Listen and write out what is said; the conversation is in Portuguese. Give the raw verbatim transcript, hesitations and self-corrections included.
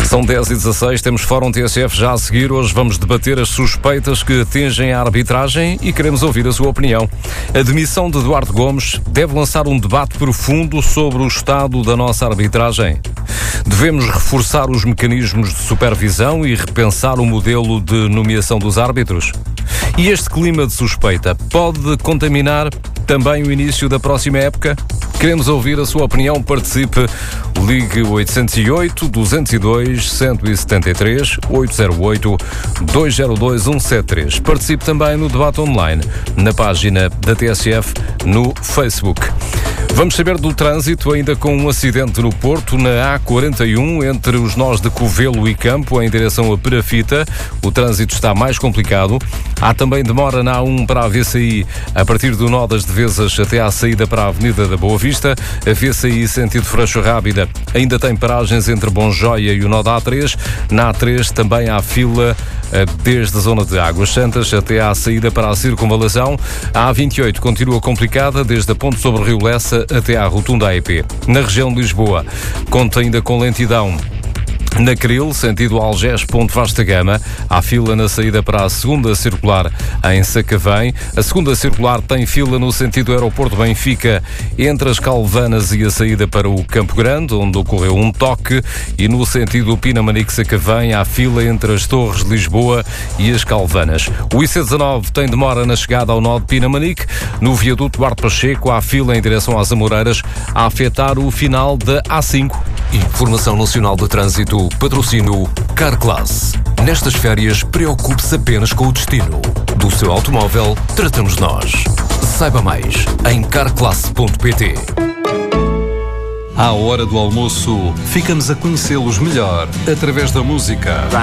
São dez e dezasseis, temos Fórum T S F já a seguir. Hoje vamos debater as suspeitas que atingem a arbitragem e queremos ouvir a sua opinião. A demissão de Eduardo Gomes deve lançar um debate profundo sobre o estado da nossa arbitragem. Devemos reforçar os mecanismos de supervisão e repensar o modelo de nomeação dos árbitros? E este clima de suspeita pode contaminar também o início da próxima época? Queremos ouvir a sua opinião. Participe. Ligue oito zero oito, dois zero dois, um sete três, oito zero oito, dois zero dois, um sete três. Participe também no debate online na página da T S F no Facebook. Vamos saber do trânsito, ainda com um acidente no Porto, na A quarenta e um, entre os nós de Covelo e Campo, em direção a Perafita. O trânsito está mais complicado. Há também demora na A um para a V C I, a partir do nó das Devesas até à saída para a Avenida da Boa Vista. A V C I, sentido Freixo Rábida, ainda tem paragens entre Bonjoia e o nó da A três. Na A três também há fila desde a zona de Águas Santas até à saída para a Circunvalação. A A vinte e oito continua complicada desde a Ponte sobre o Rio Lessa até à Rotunda A E P. Na região de Lisboa, conta ainda com lentidão na Cril, sentido Algés, Ponte Vasta Gama. Há fila na saída para a segunda circular em Sacavém. A segunda circular tem fila no sentido Aeroporto Benfica, entre as Calvanas e a saída para o Campo Grande, onde ocorreu um toque. E no sentido Pinamanique-Sacavém há fila entre as Torres de Lisboa e as Calvanas. O I C dezanove tem demora na chegada ao nó de Pinamanique. No viaduto Duarte Pacheco há fila em direção às Amoreiras, a afetar o final da A cinco. Informação Nacional de Trânsito, patrocínio Carclass. Nestas férias, preocupe-se apenas com o destino. Do seu automóvel, tratamos nós. Saiba mais em carclass ponto pt. À hora do almoço, ficamos a conhecê-los melhor através da música.